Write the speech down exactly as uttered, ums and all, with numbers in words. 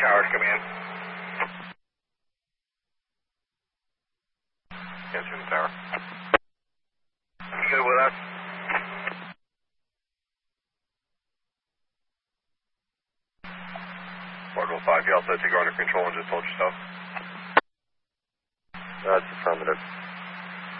Towers coming in. Answering the tower. You good with us? Marco five, you all set to go under control and just hold yourself? That's affirmative.